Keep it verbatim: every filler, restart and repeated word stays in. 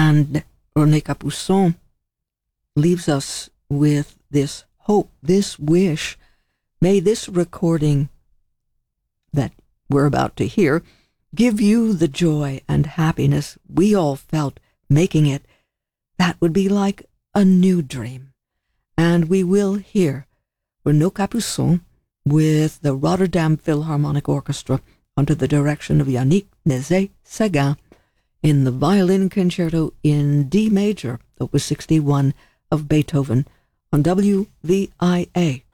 And René Capuçon leaves us with this hope, this wish. May this recording that we're about to hear give you the joy and happiness we all felt making it. That would be like a new dream. And we will hear René Capuçon with the Rotterdam Philharmonic Orchestra under the direction of Yannick Nézet-Séguin in the Violin Concerto in D major, opus sixty-one of Beethoven, on W V I A.